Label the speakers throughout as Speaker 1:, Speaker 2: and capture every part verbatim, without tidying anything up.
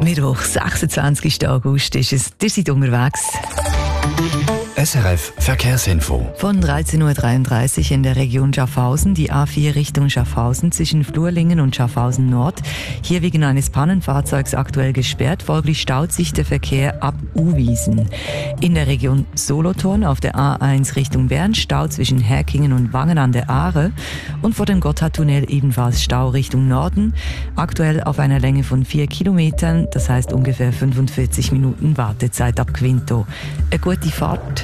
Speaker 1: Mittwoch, sechsundzwanzigsten August ist es. Ihr seid unterwegs.
Speaker 2: S R F Verkehrsinfo.
Speaker 1: Von dreizehn Uhr dreiunddreißig in der Region Schaffhausen, die A vier Richtung Schaffhausen zwischen Flurlingen und Schaffhausen Nord. Hier wegen eines Pannenfahrzeugs aktuell gesperrt, folglich staut sich der Verkehr ab Uwiesen. In der Region Solothurn auf der A eins Richtung Bern Stau zwischen Herkingen und Wangen an der Aare und vor dem Gotthardtunnel ebenfalls Stau Richtung Norden. Aktuell auf einer Länge von vier Kilometern, das heißt ungefähr fünfundvierzig Minuten Wartezeit ab Quinto. Eine gute Fahrt.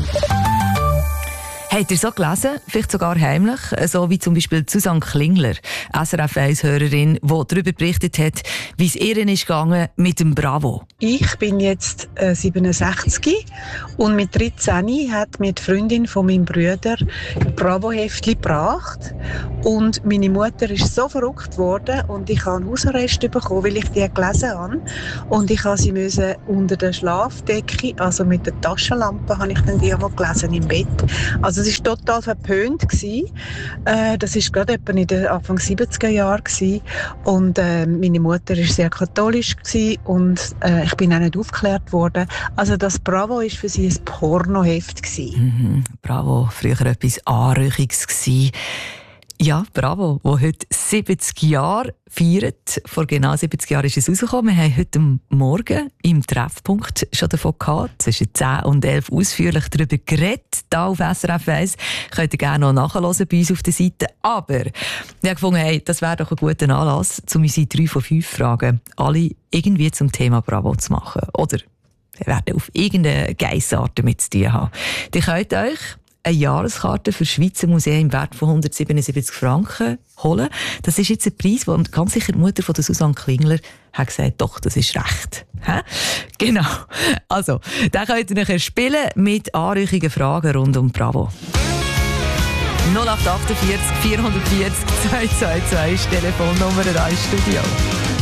Speaker 1: Habt ihr so gelesen, vielleicht sogar heimlich, so wie zum Beispiel Susanne Klingler, S R F eins-Hörerin, die darüber berichtet hat, wie es ihr ist gegangen mit dem Bravo?
Speaker 3: Ich bin jetzt äh, siebenundsechzig und mit dreizehn hat mir die Freundin von meinem Bruder Bravo-Heftchen gebracht und meine Mutter ist so verrückt worden und ich habe einen Hausarrest bekommen, weil ich die gelesen habe und ich habe sie müssen unter der Schlafdecke, also mit der Taschenlampe, habe ich dann die einmal gelesen im Bett. Also es war total verpönt gewesen. Äh, das war gerade etwa in den Anfang siebziger Jahren gewesen. Und äh, meine Mutter war sehr katholisch gewesen und äh, ich bin auch nicht aufgeklärt worden. Also das Bravo war für sie ein Pornoheft gewesen.
Speaker 1: Mhm, Bravo, früher etwas Anrüchiges gewesen. Ja, Bravo, wo heute siebzig Jahre feiert. Vor genau siebzig Jahren ist es rausgekommen. Wir haben heute Morgen im Treffpunkt schon davon gehabt. Zwischen zehn und elf ausführlich darüber geredet. Hier auf S R F eins. Könnt ihr gerne noch nachhören bei uns auf der Seite. Aber ich habe gefunden, hey, das wäre doch ein guter Anlass, um unsere drei von fünf Fragen alle irgendwie zum Thema Bravo zu machen. Oder wir werden auf irgendeine Geissart damit zu tun haben. Ihr könnt euch eine Jahreskarte für Schweizer Museen im Wert von hundertsiebenundsiebzig Franken holen. Das ist jetzt ein Preis, wo ganz sicher die Mutter von der Susanne Klingler hat gesagt, doch, das ist recht. Hä? Genau. Also, dann könnt ihr nachher spielen mit anrüchigen Fragen rund um Bravo. null acht acht vier vierhundertvierzig zweihundertvierzig ist die Telefonnummer da im Studio.